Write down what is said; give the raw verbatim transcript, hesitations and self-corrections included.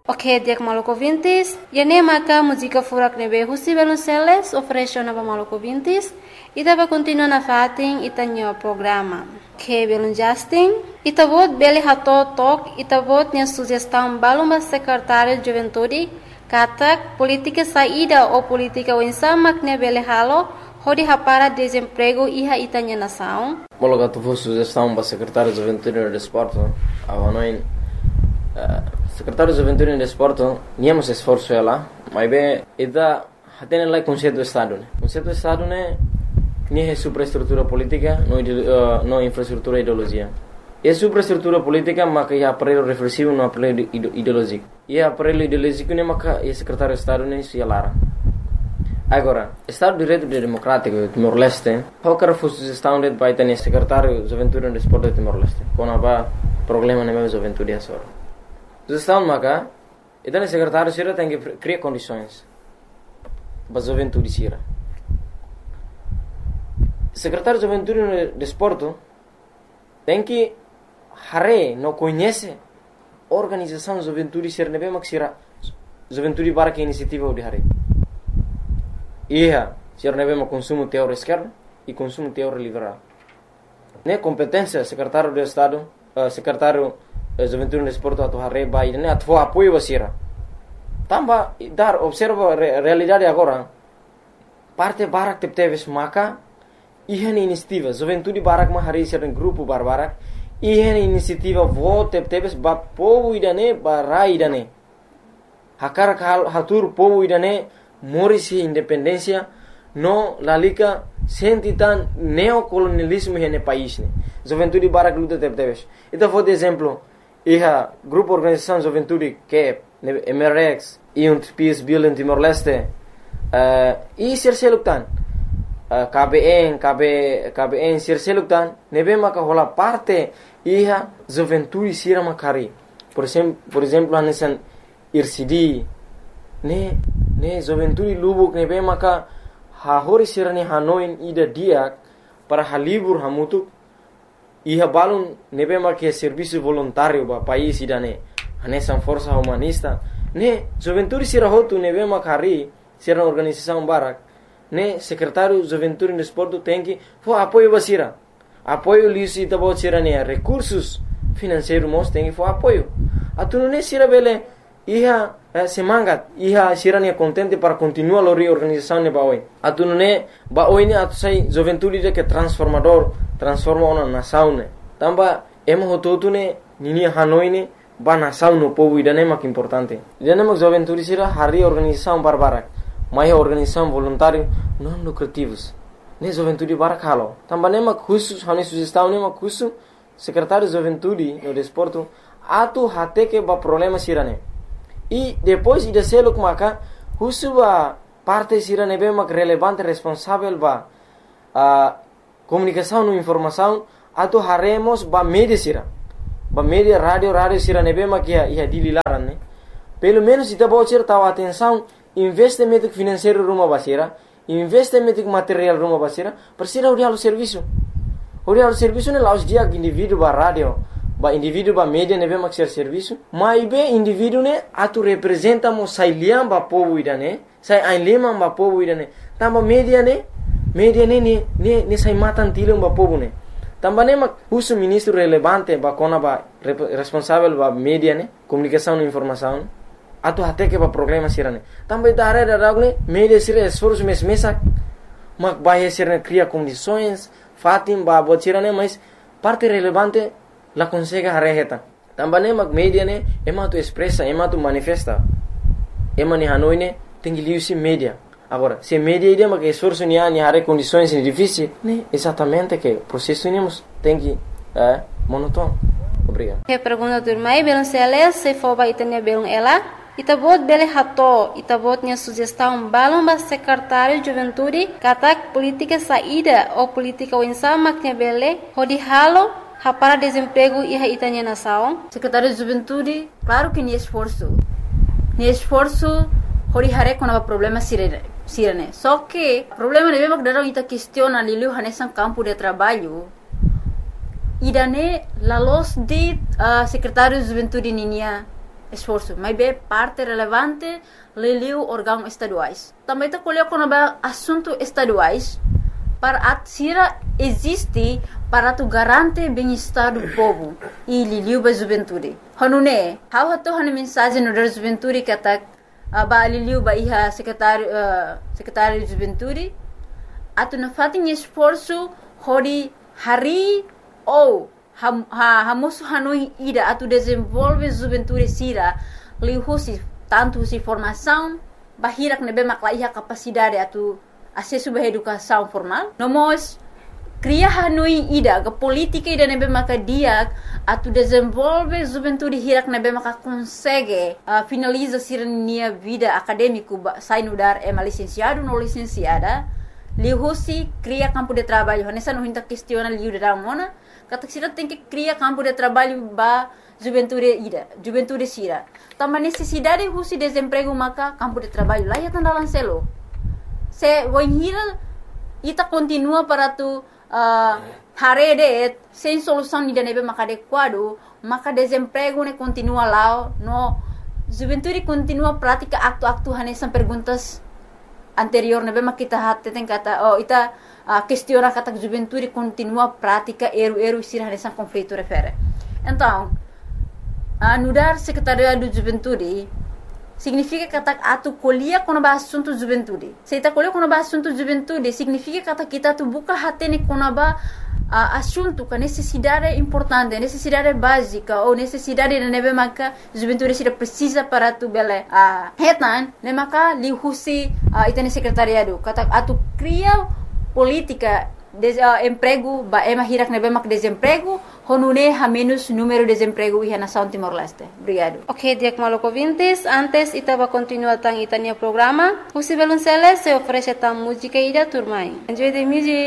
Ok, dia que Maluco Vintes, e nem maca música furak nebe husi Velonceles ofereceu nova Maluco Vintes e tava continua na fatin e tanho programa. Que Belon Justin, e tavot bele hato tok e tavot nia sugestão baluma secretário de juventude katak política saída ou política winsama que bele halo hodi hapara desemprego iha itanya nação. Mologa tu sugestão para secretário de juventude e desporto, avanoin secretário de juventude e desporto, niamos esforço ela, mas bem, ida hatene lá conceito do estado, né? Conceito do estado né, nem é superestrutura política, não uh, não infraestrutura ideologia. É superestrutura política, mas que é aparelho reflexivo, não aparelho ideológico. E é aparelho ideológico né, mas que é secretário de estado né, se lara. Agora, Estado de Direito Democrático de Timor-Leste, qualquer sugestão de vai ter secretário de juventude e desporto de Timor-Leste, quando há problema na minha juventude agora. Sugestão maca, então o secretário sira tem que criar condições para a juventude sira. Secretário de juventude e desporto tem que hare não conhece a organização de juventude sira nebe mak sira juventude para que iniciativa de hare. Ia sira nebe mak consumo teórico esquerdo e consumo teórico liberal. Ne competência secretário de Estado, uh, secretário juventude e desporto atau hare bai ne atau apoio basira. Tamba dar observa re, realidade agora. Parte barak tep teves maka ihan inisiativa juventude barak ma hari sira grupo barbarak ihan inisiativa vote tep teves ba povo idane ba idane. Hakar kal hatur povo idane morisi independência no lalika sentitan neocolonialismo hene país ne. Juventude barak luta tep teves. Então vou de exemplo iha grupo organização juventude que M R X e um Peace Build em Timor-Leste uh, e sirseluktan uh, K B N K B K B N sirseluktan nebe maka hola parte iha juventude sira makari por exemplo por exemplo hanesan I R C D ne ne juventude lubuk nebe maka ha hori sira ne hanoin ida diak para halibur hamutuk iha balun nebe marque serviço voluntário ba país idane hanesan força humanista ne juventude sira hotu nebe makari sira organização barak ne secretário juventude e desporto tem que fo apoio basira apoio lisi tabo sira ne recursos financeiros mos tem que fo apoio atunu ne sira bele iha eh, semangat iha sira ne contente para continuar a reorganização ne baoi atunu ne baoi ne atu sai juventude de que transformador transforma uma nação ne tamba emo hototu ne nini hanoi ne ba nação no povo idane mak importante idane mak juventude sira hari organização barbarak mai organização voluntário não lucrativos ne juventude barak halo tamba ne mak khusus hani sugestão ne mak khusus secretário de juventude no desporto atu hate que ba problema sira ne e depois ida seluk maka khusus ba parte sira ne be mak relevante responsável ba a comunicação e informação atu haremos ba media sira ba media radio radio sira nebe makia ia dililaran ne pelo menos ita bocir tahu atenção investimento financeiro rumah basira investimento material rumah basira persira urial serviço urial serviço ne laus dia indivíduo ba radio ba indivíduo ba media nebe mak ser serviço mai be indivíduo ne atu representa mo sailiam ba povo idane sai ainlema ba povo idane tamba media ne media ne ne ne ne sai matan tilung ba povo ne tamba ne mak usu ministro relevante ba kona ba responsável ba media ne comunicação e informação atu hate que ba problema sirane tamba idare da ragne media sira esforço mes mesa mak ba sira cria condições fatim ba botirane mas parte relevante la consegue hareheta tamba ne mak media ne ema tu expressa ema tu manifesta ema ni hanoi ne tem liusi media. Agora, se media ideia que esforço ni ani hare condições difíceis, né? Exatamente que o processo nemos tem que é monótono. Obrigado. Que pergunta do mai belum seles se for ba itanya belum ela, itabot bele hato, itabot nya sugestão balum ba secretário de juventude, katak política saída ou política winsama que bele, hodi halo para desemprego e itanya nação. Secretário de juventude, claro que ni esforço. Ni esforço hori hare com o problema sirene. Sirene. Só que o problema de mesmo que daram ita questiona lilu hanesan campo de trabalho. Idane la los de uh, secretário de juventude ninia esforço, mas é parte relevante liliu órgãos estaduais. Também está colocando assuntos estaduais para a Sira existe para tu garante bem-estar do povo e liliu ba juventude. Hanune, how hato hanu mensagem no da juventude que tá ba liliu ba iha secretário uh, secretário de juventude atu na fatin esforço hori hari ou ham ha hamosu hanui ida atu desenvolve juventude Sira lihusi tanto si formação bahirak nebe makla iha capacidade atu acesso à educação formal. Nomos cria hanui ida ke política ida nebe maka dia atu desenvolve juventude hirak nebe maka consegue uh, finaliza sirnia vida acadêmico sai no dar é licenciado no licenciada lihusi cria campo de trabalho nessa não hinta questiona liu da mona kata sira tem que cria campo de trabalho ba juventude ida juventude sira também necessidade husi desemprego maka campo de trabalho lá ya tanda lancelo se voinhira ita continua para tu uh, harede sem solução ida nebe maka adequado maka desemprego ne continua lá no juventude continua prática acto-acto hanesan perguntas anterior nebe maka kita hatte tem kata oh ita uh, questiona kata juventude continua prática eru-eru sira hanesan conflito refere então uh, nudar secretaria do juventude significa kata atu kuliah kono ba assunto juventude. Se ita kuliah kono ba assunto juventude, significa kata kita tu buka hati ni kono ba uh, assunto ka necessidade importante, necessidade básica ou necessidade de nebe maka juventude sira precisa para tu bele. Uh, hetan, ne maka lihusi uh, ita ni secretariado. Kata atu cria política de uh, emprego ba ema hirak nebe mak desemprego honune ha menos número de desemprego iha nação Timor-Leste. Obrigado. Ok, Diak Maloko Vintes, antes ita va continuar tang itania programa. Husi Belunceles se oferece tam música ida turmai. Enjoy the music.